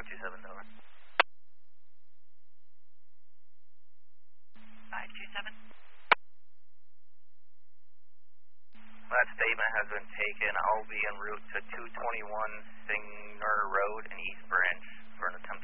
527, over. 527. That statement has been taken. I'll be en route to 221 Singer Road in East Branch for an attempt.